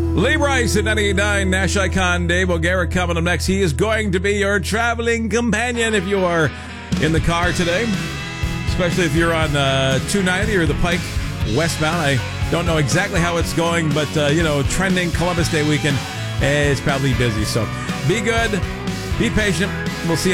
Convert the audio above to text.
Lee Bryce at 98.9, Nash Icon, Dave O'Gara coming up next. He is going to be your traveling companion if you are in the car today, especially if you're on 290 or the Pike westbound. I don't know exactly how it's going, but, trending Columbus Day weekend, it's probably busy. So be good, be patient. We'll see you